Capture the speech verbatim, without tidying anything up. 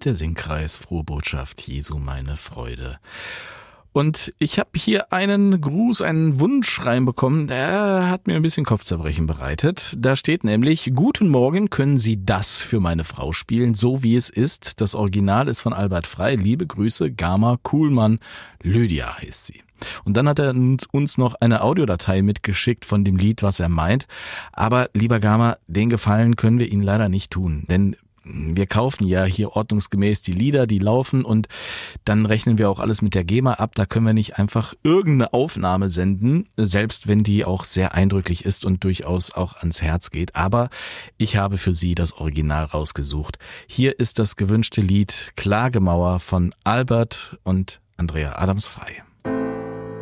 der Singkreis Frohe Botschaft Jesu meine Freude. Und ich habe hier einen Gruß, einen Wunsch reinbekommen, der hat mir ein bisschen Kopfzerbrechen bereitet. Da steht nämlich: Guten Morgen, können Sie das für meine Frau spielen, so wie es ist? Das Original ist von Albert Frei. Liebe Grüße, Gama Kuhlmann. Lydia heißt sie. Und dann hat er uns noch eine Audiodatei mitgeschickt von dem Lied, was er meint. Aber lieber Gama, den Gefallen können wir Ihnen leider nicht tun, denn wir kaufen ja hier ordnungsgemäß die Lieder, die laufen, und dann rechnen wir auch alles mit der GEMA ab. Da können wir nicht einfach irgendeine Aufnahme senden, selbst wenn die auch sehr eindrücklich ist und durchaus auch ans Herz geht. Aber ich habe für Sie das Original rausgesucht. Hier ist das gewünschte Lied Klagemauer von Albert und Andrea Adams Frei.